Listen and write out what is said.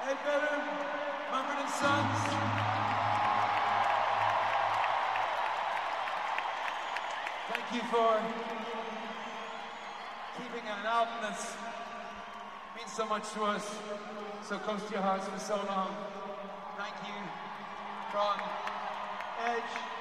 Ed Vedder, Mumford & Sons. Thank you for keeping an album that's means so much to us, so close to your hearts for so long. Thank you from Edge.